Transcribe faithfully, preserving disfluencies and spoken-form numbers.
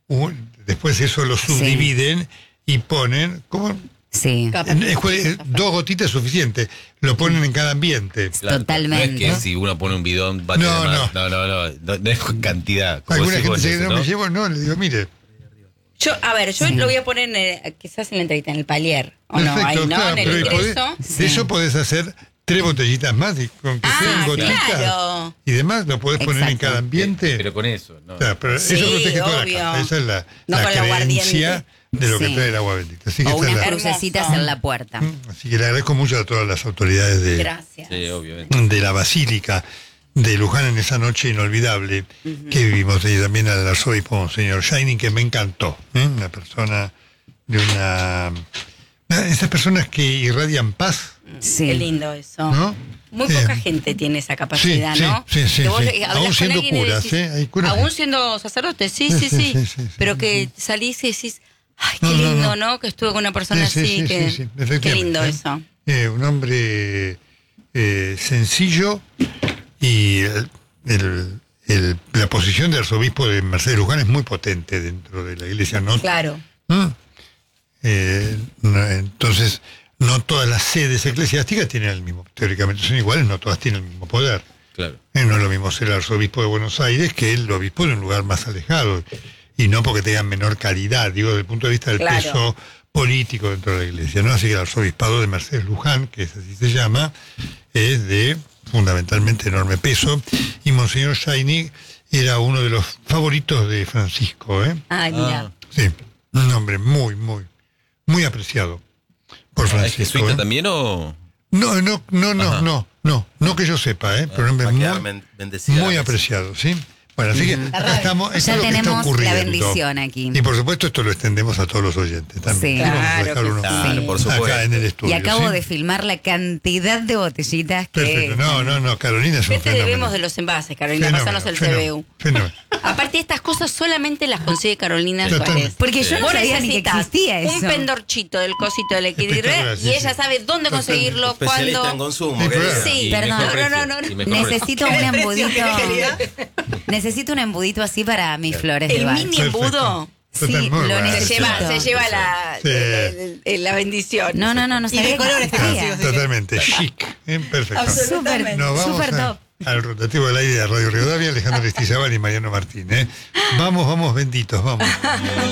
un, después eso lo subdividen sí. y ponen, ¿cómo? Sí. En, en, dos gotitas es suficiente. Lo ponen en cada ambiente. Claro, totalmente. No es que ¿no? si uno pone un bidón va a no, tener no. más. No, no, no, no, no es cantidad. Alguna gente se no, ¿no? me llevo, no, le digo, mire. Yo, a ver, yo sí. lo voy a poner en, quizás en la entrevista, en el palier. ¿O Perfecto, no? Ahí, ¿no? Claro, en el ingreso. Podés, sí. Eso podés hacer tres botellitas más y con que ah, sean gotitas claro. y demás lo podés Exacto. poner en cada ambiente. Pero con eso, ¿no? Claro, pero sí, eso protege toda la casa. Esa es la, no la con creencia de lo sí. que trae el agua bendita. Así que o unas la, crucecitas en la puerta. Así que le agradezco mucho a todas las autoridades de, Gracias. Sí, obviamente. de la Basílica de Luján en esa noche inolvidable uh-huh. que vivimos, y también al arzobispo Monseñor Shining, que me encantó, ¿eh? Una persona de una... Esas personas que irradian paz. Sí. Qué lindo eso. ¿No? Muy poca eh, gente tiene esa capacidad, sí, ¿no? Sí, sí, vos, sí. Aún siendo curas, decís, ¿eh? Hay curas aún que... siendo sacerdote, sí sí sí, sí, sí, sí. Pero que salís y decís, ay, qué no, lindo, no, no. ¿no? Que estuve con una persona sí, así, sí, que... Sí, sí, qué lindo ¿eh? eso. Eh, un hombre eh, sencillo y el, el, el, la posición de arzobispo de Mercedes Luján es muy potente dentro de la iglesia, ¿no? Claro. ¿Mm? Eh, no, entonces... No todas las sedes eclesiásticas tienen el mismo, teóricamente son iguales, no todas tienen el mismo poder. Claro. Eh, no es lo mismo ser el arzobispo de Buenos Aires que el obispo de un lugar más alejado. Y no porque tengan menor calidad, digo, desde el punto de vista del claro. peso político dentro de la iglesia, ¿no? Así que el arzobispado de Mercedes Luján, que es así se llama, es de fundamentalmente enorme peso. Y Monseñor Shining era uno de los favoritos de Francisco, ¿eh? Ay, mira. Ah. Sí, un hombre muy, muy, muy apreciado. Por Francisco, ¿Es jesuita ¿eh? también o...? No, no, no, no, Ajá. no, no, no que yo sepa, ¿eh? Pero ah, muy, muy apreciado, ¿sí? Bueno, así que acá estamos, esto ya es lo que tenemos está ocurriendo. La bendición aquí. Y por supuesto esto lo extendemos a todos los oyentes también. Sí, claro, vamos a dejar uno claro, por supuesto. acá en el estudio. Y acabo ¿sí? de filmar la cantidad de botellitas que... Perfecto, no, no, no, Carolina es un ¿Qué te fenómeno. debemos de los envases, Carolina? Fenómeno, Pasanos el fenómeno, C B U. Fenómeno. Aparte, estas cosas solamente las consigue Carolina Total. Suárez. Porque yo no Vos sabía ni que existía eso. un pendorchito del cosito del Equidire sí, y ella sí. sabe dónde Total. conseguirlo, Especialista cuándo. en consumo. Sí, querida. claro. Sí, Y perdón. mejor No, no, precio, no, no. y mejor Necesito ¿Qué un precio, embudito. querida? Necesito un embudito así para mis flores de El Bach. mini embudo Sí, Total, muy lo bueno. se necesito. lleva, se lleva la, Sí. el- el- la bendición. No, no, no, no Y sabía de colores que existía. exclusivos. Totalmente, chic, ¿eh? Perfecto. Súper, Nos vamos súper a- top. al rotativo del aire de Radio Rivadavia, Alejandro Aristizábal y Mariano Martín, ¿eh? Vamos, vamos, benditos, vamos.